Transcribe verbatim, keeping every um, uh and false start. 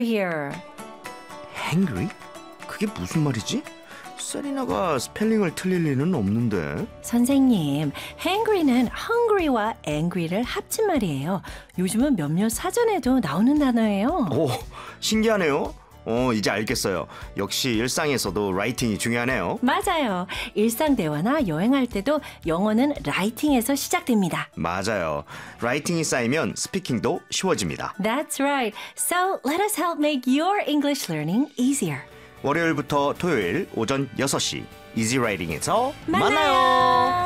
here. hangry? 그게 무슨 말이지? 세리나가 스펠링을 틀릴 리는 없는데. 선생님, hangry는 hungry와 angry를 합친 말이에요. 요즘은 몇몇 사전에도 나오는 단어예요. 오, 신기하네요. 어, 이제 알겠어요. 역시 일상에서도 라이팅이 중요하네요. 맞아요. 일상 대화나 여행할 때도 영어는 라이팅에서 시작됩니다. 맞아요. 라이팅이 쌓이면 스피킹도 쉬워집니다. That's right. So let us help make your English learning easier. 월요일부터 토요일 오전 여섯 시 이지 라이팅에서 만나요. 만나요.